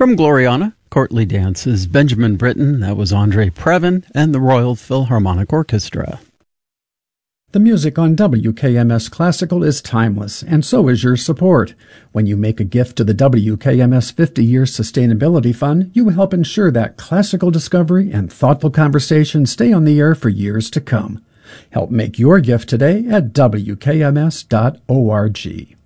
From Gloriana, Courtly Dances, Benjamin Britten, that was Andre Previn, and the Royal Philharmonic Orchestra. The music on WKMS Classical is timeless, and so is your support. When you make a gift to the WKMS 50-Year Sustainability Fund, you help ensure that classical discovery and thoughtful conversations stay on the air for years to come. Help make your gift today at WKMS.org.